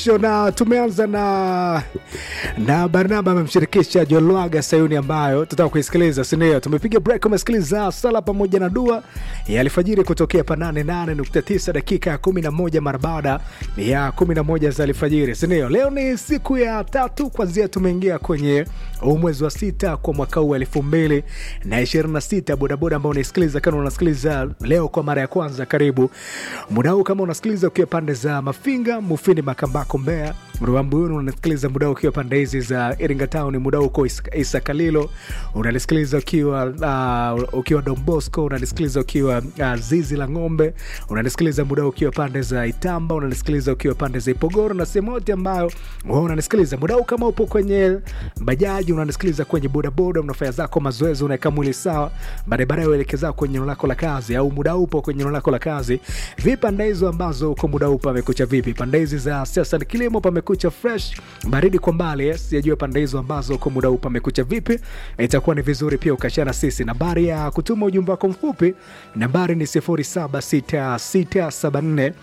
Na tumeanza na Barnaba amemshirikisha John Lwaga Sayuni ambayo tutaka kuisikiliza, si ndio? Tumepiga break, umesikiliza sala pamoja na dua ya alfajiri kutokea pa 88.9 dakika 11 mara baada ya 11 za alfajiri, si ndio? Leo ni siku ya tatu kwanzia tumeingia kwenye mwezi wa 6 kwa mwaka huu 2026. Bodaboda ambao unasikiliza, kama unasikiliza leo kwa mara ya kwanza, karibu. Muda huu kama unasikiliza ukiwa pande za Mafinga, Mufindi, Makambako, Mbeya, Ruambuni, unasikiliza muda ukiwa pande hizi za Iringa Town, muda uko Isakalilo, unasikiliza ukiwa Don Bosco, unasikiliza ukiwa Zizi la Ng'ombe, unasikiliza muda ukiwa pande za Itamba, unasikiliza ukiwa pande za Ipogoro na sehemu yote ambayo unasikiliza muda huu. Kama upo kwenye bajaji, unasikiliza kwenye bodaboda, unafanya zako mazoezi, unaweka mwili sawa, baadaye uelekeza kwenye eneo lako la kazi, au muda upo kwenye eneo lako la kazi, vipi pande hizo ambazo uko muda upo pamekucha vipi? Pande hizi za siasa ni kilimo pamekucha fresh, baridi kwa mbali, sijajua pande hizo ambazo uko muda upo pamekucha vipi. Itakuwa ni vizuri pia ukashana sisi. Nambari ya kutuma ujumbe wako mfupi, nambari ni 076674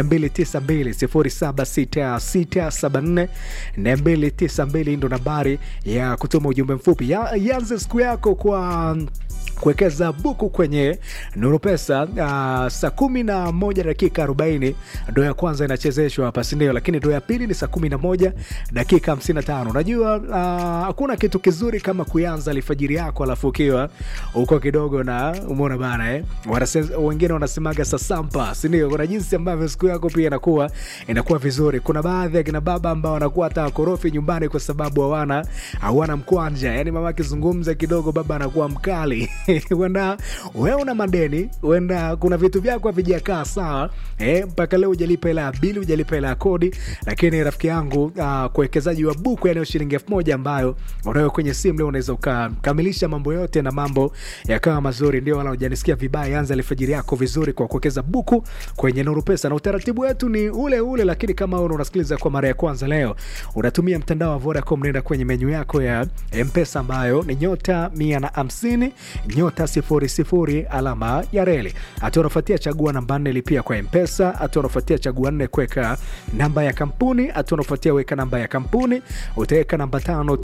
292 076674 ndo nambari ya kutuma ujumbe mfupi. Yanze siku yako kwa kuwekeza buku kwenye Nuru Pesa. Saa 11 dakika 40 ndo ya kwanza inachezeshwa hapa, si ndio? Lakini ndo ya pili ni saa 11 dakika 55. Unajua hakuna kitu kizuri kama kuanza alfajiri yako alafu ukiwa uko kidogo na umeona bana wengine wanasemaga sasampa, si ndio? Kuna jinsi ambavyo siku yako pia inakuwa vizuri. Kuna baadhi ya kina baba ambao wanakuwa hata korofi nyumbani kwa sababu hawana mkwanja. Yani mama akizungumza kidogo baba anakuwa mkali. Wenda wewe una madeni, wenda kuna vitu vyako havijakaa sawa, mpaka leo hujalipa hela ya bili, hujalipa hela ya kodi, lakini rafiki yangu kuwekezaji wa buku ya shilingi 1000 ambayo unayo kwenye simu leo, unaweza ukakamilisha mambo yote na mambo yakawa mazuri. Ndio wala hujanisikia vibaya, anza alfajiri yako vizuri kwa kuwekeza buku kwenye Nuru Pesa. Na utaratibu wetu ni ule, lakini kama wewe unasikiliza kwa mara ya kwanza leo, unatumia mtandao wa Vodacom, nenda kwenye menu yako ya M-Pesa ambayo ni *150 *00 alama ya reli. Hatua unafuatia chagua namba 4 lipia kwa M-Pesa. Hatua unafuatia chagua 4 kuweka namba ya kampuni. Hatua unafuatia weka namba ya kampuni, utaweka namba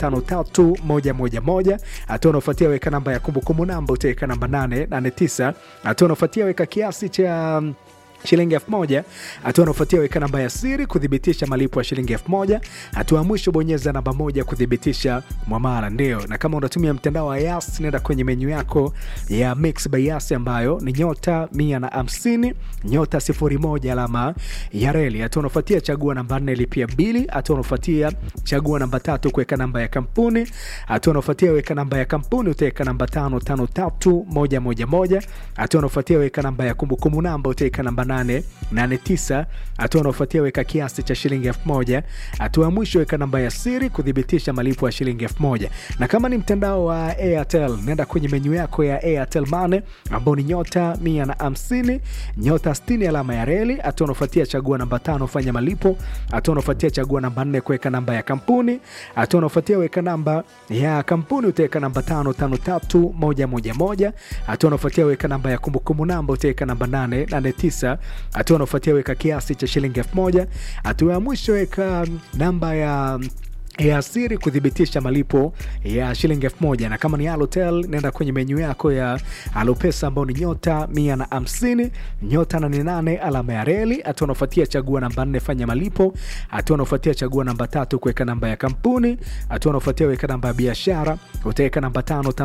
553111. Hatua unafuatia weka namba ya kumbukumbu namba, utaweka namba 889. Hatua unafuatia weka kiasi cha shilingi 1000. Hatua unafuatia weka namba ya siri kudhibitisha malipo ya shilingi 1000. Hatua mwisho bonyeza namba 1 kudhibitisha muamala. Ndio. Na kama unatumia mtandao wa Yas, nenda kwenye menu yako ya Mix by Yas ambayo ni *150 *01 alama ya reli. Hatua unafuatia chagua namba 4 lipia bili. Hatua unafuatia chagua namba 3 kuweka namba ya kampuni. Hatua unafuatia weka namba ya kampuni, utaweka namba 553111. Hatua unafuatia weka namba ya kumbukumbu namba, utaweka namba 889. Hatua unaofuatia weka kiasi cha shilingi 1000. Hatua mwisho weka namba ya siri kudhibitisha malipo ya shilingi 1000. Na kama ni mtandao wa Airtel, nenda kwenye menu yako ya Airtel Money ambao ni *150 *60 alama ya reli. Hatua unaofuatia chagua namba 5 fanya malipo. Hatua unaofuatia chagua namba 4 kuweka namba ya kampuni. Hatua unaofuatia weka namba ya kampuni, utaweka namba 553111. Hatua unaofuatia weka namba ya kumbukumbu namba, utaweka namba 889. Hatua unafuatia weka kiasi cha shilingi 1000. Hatua ya mwisho weka namba ya siri kudhibitisha malipo ya shilingi 1000. Na kama ni Halotel, nenda kwenye menu yako ya Halopesa ambao ni *150 *88 alama ya reli. Hatua unafuatia chagua namba 4 fanya malipo. Hatua unafuatia chagua namba 3 kuweka namba ya kampuni. Hatua unafuatia weka namba ya biashara, utaweka namba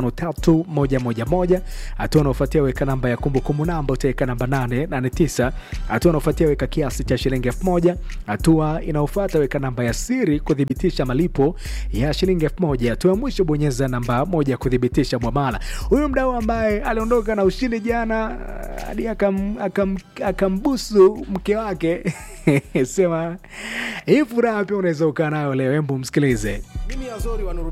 553111. Hatua unafuatia weka namba ya kumbukumbu namba, utaweka namba 889. Hatua unafuatia weka kiasi cha shilingi 1000. Hatua inayofuata weka namba ya siri kudhibitisha malipo ya shilingi 1000. Hatua mwisho bonyeza namba 1 kudhibitisha muamala. Huyu mdau ambaye aliondoka na ushindi jana hadi akambusu mke wake sema hii furaha pia unaweza ukaa nayo leo. Hebu msikilize. Mimi Azori wa Nuru